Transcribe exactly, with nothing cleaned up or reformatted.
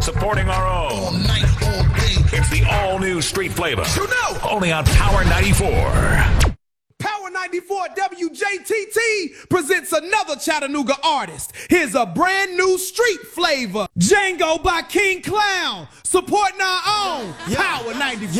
supporting our own. All night, all day. It's the all-new Street Flavor. You know. Only on Power ninety-four. Power ninety-four W J T T presents another Chattanooga artist. Here's a brand new Street Flavor. Django by King Clown. Supporting our own. Power ninety-four.